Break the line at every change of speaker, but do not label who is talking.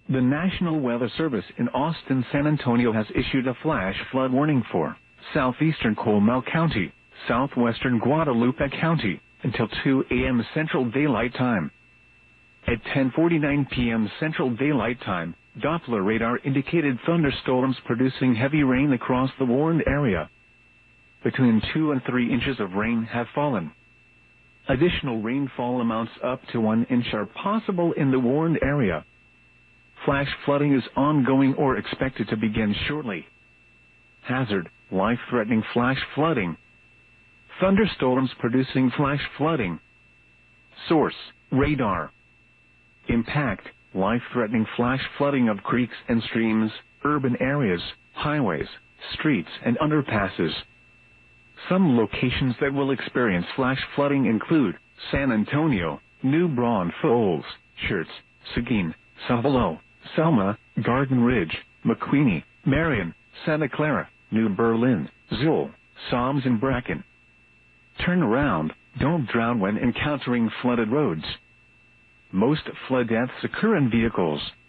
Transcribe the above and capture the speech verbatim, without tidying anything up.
The National Weather Service in Austin, San Antonio has issued a flash flood warning for southeastern Comal County, southwestern Guadalupe County, until two A M Central Daylight Time. At ten forty-nine P M Central Daylight Time, Doppler radar indicated thunderstorms producing heavy rain across the warned area. Between two and three inches of rain have fallen. Additional rainfall amounts up to one inch are possible in the warned area. Flash flooding is ongoing or expected to begin shortly. Hazard: life-threatening flash flooding. Thunderstorms producing flash flooding. Source: radar. Impact: life-threatening flash flooding of creeks and streams, urban areas, highways, streets and underpasses. Some locations that will experience flash flooding include San Antonio, New Braunfels, Schertz, Seguin, Savalo, Selma, Garden Ridge, McQueeney, Marion, Santa Clara, New Berlin, Zool, Psalms and Bracken. Turn around, don't drown when encountering flooded roads. Most flood deaths occur in vehicles.